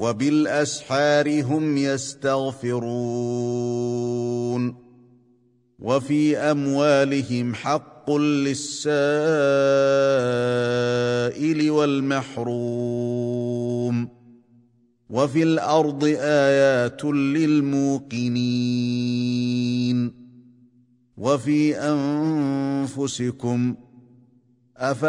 وبالاسحار هم يستغفرون وفي اموالهم حق للسائل والمحروم وفي الارض ايات للموقنين وفي انفسكم